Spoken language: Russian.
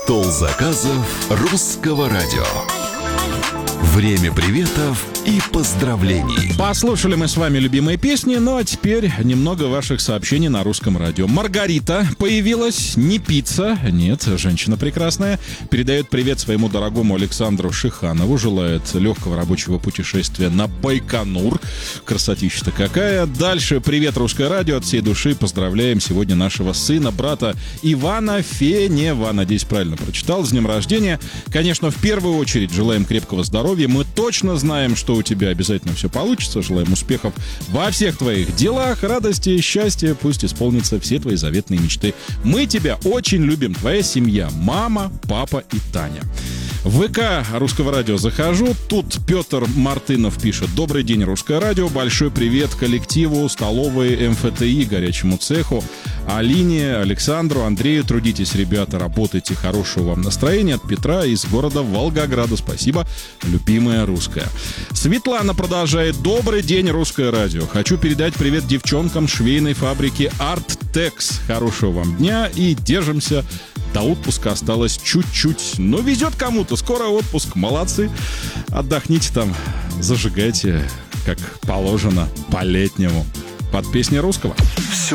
Стол заказов русского радио. Время приветов и поздравлений. Послушали мы с вами любимые песни, ну а теперь немного ваших сообщений на русском радио. Маргарита появилась, не пицца, нет, женщина прекрасная. Передает привет своему дорогому Александру Шиханову, желает легкого рабочего путешествия на Байконур. Красотища-то какая. Дальше привет, русское радио, от всей души поздравляем сегодня нашего сына, брата Ивана Фенева. Надеюсь, правильно прочитал. С днем рождения. Конечно, в первую очередь желаем крепкого здоровья. Мы точно знаем, что у тебя обязательно все получится. Желаем успехов во всех твоих делах, радости, счастья. Пусть исполнятся все твои заветные мечты. Мы тебя очень любим. Твоя семья. Мама, папа и Таня. В ВК Русского радио захожу. Тут Петр Мартынов пишет: добрый день, Русское радио. Большой привет коллективу, столовой МФТИ, горячему цеху, Алине, Александру, Андрею. Трудитесь, ребята, работайте. Хорошего вам настроения. От Петра из города Волгограда. Спасибо, любимая русская. Светлана продолжает: добрый день, Русское радио. Хочу передать привет девчонкам швейной фабрики Арттекс. Хорошего вам дня и держимся. До отпуска осталось чуть-чуть. Но везет кому-то. Скоро отпуск. Молодцы. Отдохните там. Зажигайте, как положено, по-летнему. Под песни русского. Все